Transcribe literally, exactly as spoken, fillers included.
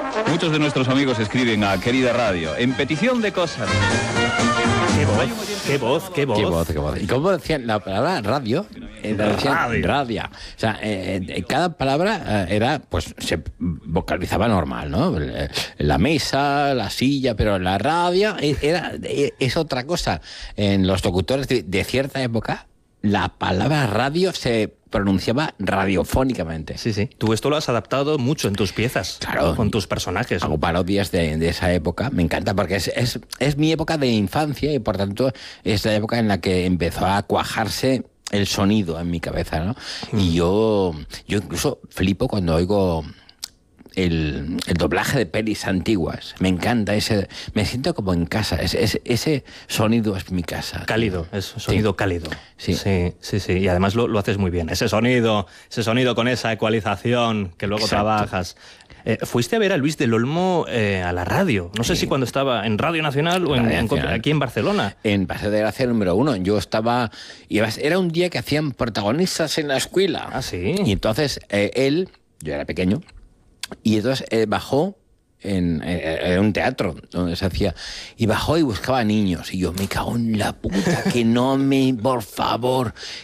Muchos de nuestros amigos escriben a Querida Radio en petición de cosas. Qué voz, qué voz, qué voz. Qué voz, qué voz. ¿Y cómo decían la palabra radio? Eh, la decían Radio. radia. O sea, eh, eh, cada palabra eh, era, pues, se vocalizaba normal, ¿no? La mesa, la silla, pero la radio era, es otra cosa. En los locutores de, de cierta época, la palabra radio se pronunciaba radiofónicamente. Sí, sí. Tú esto lo has adaptado mucho en tus piezas. Claro. Con tus personajes. Hago parodias de, de esa época. Me encanta porque es, es, es mi época de infancia y por tanto es la época en la que empezó a cuajarse el sonido en mi cabeza, ¿no? Mm. Y yo, yo incluso flipo cuando oigo el, el doblaje de pelis antiguas. Me encanta ese... Me siento como en casa. Es, es, ese sonido es mi casa. Cálido, es sonido sí. cálido. Sí. sí, sí, sí. Y además lo, lo haces muy bien. Ese sonido, ese sonido con esa ecualización que luego Exacto. trabajas. Eh, fuiste a ver a Luis del Olmo eh, a la radio. No sé sí. si cuando estaba en Radio Nacional o en, Radio en, Nacional. aquí en Barcelona. En Paseo de Gracia número uno. Yo estaba... Y era un día que hacían protagonistas en la escuela. Ah, sí. Y entonces eh, él... Yo era pequeño... Y entonces eh, bajó en, en, en un teatro donde se hacía, y bajó y buscaba niños. Y yo, me cago en la puta, que no me, por favor,